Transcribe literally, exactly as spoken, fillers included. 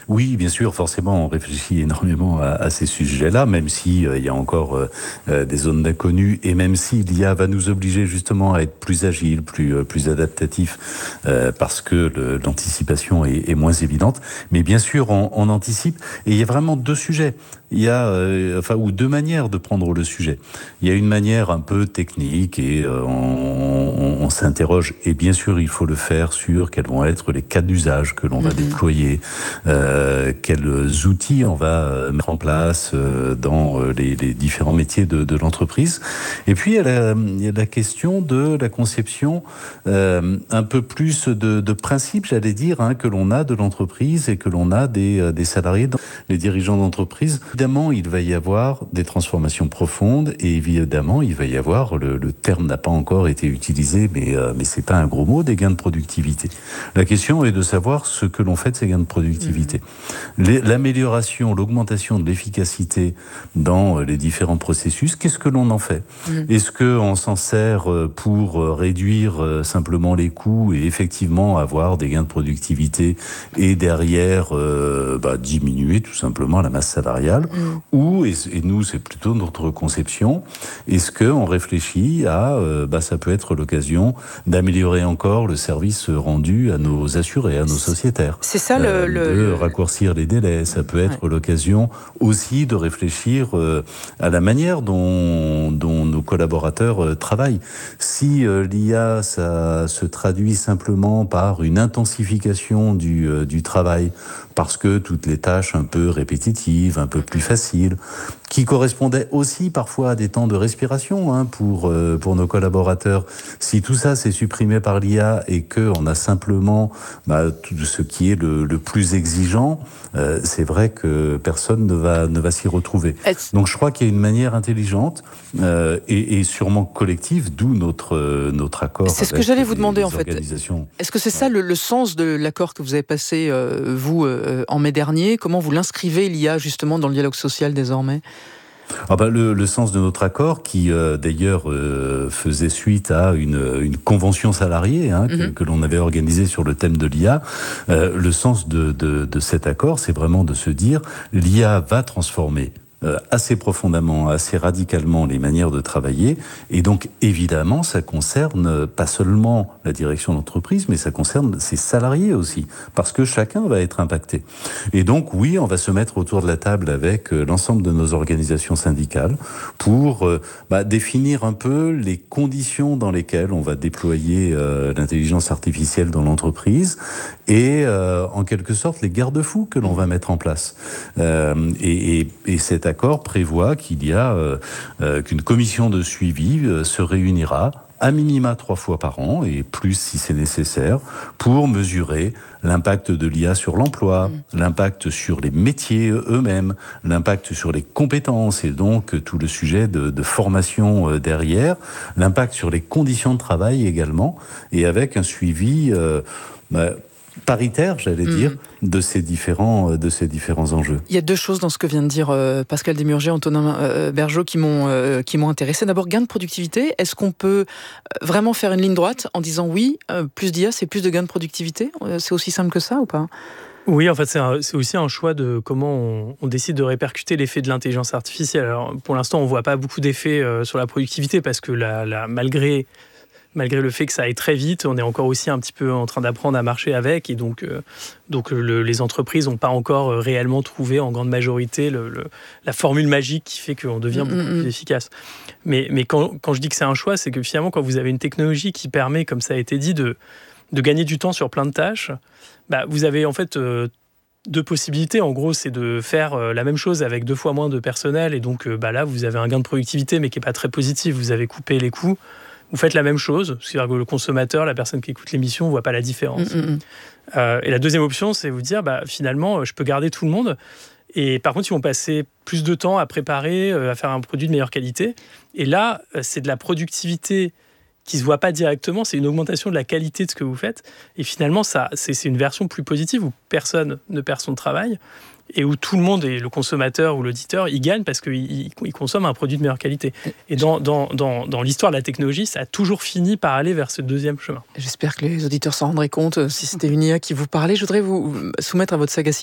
Oui, bien sûr, forcément, on réfléchit énormément à, à ces sujets-là, même si euh, il y a encore euh, euh, des zones d'inconnu, et même si l'I A va nous obliger justement à être plus agile, plus euh, plus adaptatif, euh, parce que le, l'anticipation est, est moins évidente. Mais bien sûr, on, on anticipe, et il y a vraiment deux sujets. Il y a, euh, enfin, ou deux manières de prendre le sujet. Il y a une manière un peu technique, et euh, on, on, on s'interroge, et bien sûr, il faut le faire sur quels vont être les cas d'usage que l'on va mmh. déployer. Euh, quels outils on va mettre en place euh, dans les, les différents métiers de, de l'entreprise. Et puis, il y a la, il y a la question de la conception euh, un peu plus de, de principe, j'allais dire, hein, que l'on a de l'entreprise et que l'on a des, des salariés, les dirigeants d'entreprise. Évidemment, il va y avoir des transformations profondes et évidemment, il va y avoir, le, le terme n'a pas encore été utilisé, mais, euh, mais c'est pas un gros mot, des gains de productivité. La question est de savoir ce que l'on fait de ces gains de productivité. Mmh. L'amélioration, l'augmentation de l'efficacité dans les différents processus, qu'est-ce que l'on en fait ? Mmh. Est-ce qu'on s'en sert pour réduire simplement les coûts et effectivement avoir des gains de productivité et derrière euh, bah, diminuer tout simplement la masse salariale ? Mmh. Ou, et, et nous c'est plutôt notre conception, est-ce qu'on réfléchit à, euh, bah, ça peut être l'occasion d'améliorer encore le service rendu à nos assurés, à nos sociétaires. C'est ça le... Euh, le... de raccourcir les délais. Ça peut être ouais. l'occasion aussi de réfléchir euh, à la manière dont, dont nos collaborateurs euh, travaillent. Si euh, l'I A, ça se traduit simplement par une intensification du, euh, du travail, parce que toutes les tâches un peu répétitives, un peu plus faciles, qui correspondaient aussi parfois à des temps de respiration hein, pour, euh, pour nos collaborateurs. Si tout ça c'est supprimé par l'I A et qu'on a simplement bah, tout ce qui est le, le plus exigeant, euh, c'est vrai que personne ne va, ne va s'y retrouver. Est-ce... Donc je crois qu'il y a une manière intelligente euh, et, et sûrement collective, d'où notre, euh, notre accord. C'est ce que j'allais vous demander en fait. Est-ce que c'est ouais. ça le, le sens de l'accord que vous avez passé, euh, vous, euh, en mai dernier ? Comment vous l'inscrivez, l'I A, justement, dans le dialogue social désormais ? Ah bah le, le sens de notre accord, qui euh, d'ailleurs euh, faisait suite à une, une convention salariée hein, mm-hmm. que, que l'on avait organisée sur le thème de l'I A, euh, le sens de, de, de cet accord, c'est vraiment de se dire l'I A va transformer Euh, assez profondément, assez radicalement les manières de travailler. Et donc, évidemment, ça concerne pas seulement la direction d'entreprise, mais ça concerne ses salariés aussi, parce que chacun va être impacté. Et donc, oui, on va se mettre autour de la table avec euh, l'ensemble de nos organisations syndicales pour euh, bah, définir un peu les conditions dans lesquelles on va déployer euh, l'intelligence artificielle dans l'entreprise et, euh, en quelque sorte, les garde-fous que l'on va mettre en place. Euh, et, et, et cette L'accord prévoit qu'il y a euh, euh, qu'une commission de suivi euh, se réunira à minima trois fois par an, et plus si c'est nécessaire, pour mesurer l'impact de l'I A sur l'emploi, mmh. l'impact sur les métiers eux-mêmes, l'impact sur les compétences, et donc tout le sujet de, de formation euh, derrière, l'impact sur les conditions de travail également, et avec un suivi euh, bah, paritaire, j'allais mmh. dire, de ces différents de ces différents enjeux. Il y a deux choses dans ce que vient de dire euh, Pascal Desmurger, Antonin euh, Bergeaud qui m'ont euh, qui m'ont intéressé. D'abord, gain de productivité. Est-ce qu'on peut vraiment faire une ligne droite en disant oui, euh, plus d'I A, c'est plus de gain de productivité ? C'est aussi simple que ça ou pas ? Oui, en fait, c'est, un, c'est aussi un choix de comment on, on décide de répercuter l'effet de l'intelligence artificielle. Alors, pour l'instant, on ne voit pas beaucoup d'effets euh, sur la productivité parce que la, la, malgré Malgré le fait que ça aille très vite, on est encore aussi un petit peu en train d'apprendre à marcher avec. Et donc, euh, donc le, les entreprises n'ont pas encore réellement trouvé, en grande majorité, le, le, la formule magique qui fait qu'on devient beaucoup mmh. plus efficace. Mais, mais quand, quand je dis que c'est un choix, c'est que finalement, quand vous avez une technologie qui permet, comme ça a été dit, de, de gagner du temps sur plein de tâches, bah, vous avez en fait euh, deux possibilités. En gros, c'est de faire euh, la même chose avec deux fois moins de personnel. Et donc euh, bah, là, vous avez un gain de productivité, mais qui n'est pas très positif. Vous avez coupé les coûts. Vous faites la même chose, c'est-à-dire que le consommateur, la personne qui écoute l'émission, ne voit pas la différence. Mmh, mmh. Euh, et la deuxième option, c'est vous dire, bah, finalement, je peux garder tout le monde. Et par contre, ils vont passer plus de temps à préparer, à faire un produit de meilleure qualité. Et là, c'est de la productivité qui ne se voit pas directement, c'est une augmentation de la qualité de ce que vous faites. Et finalement, ça, c'est, c'est une version plus positive où personne ne perd son travail et où tout le monde, et le consommateur ou l'auditeur, il gagne parce qu'il il consomme un produit de meilleure qualité. Et dans, dans, dans, dans l'histoire de la technologie, ça a toujours fini par aller vers ce deuxième chemin. J'espère que les auditeurs s'en rendraient compte si c'était une I A qui vous parlait. Je voudrais vous soumettre à votre sagacité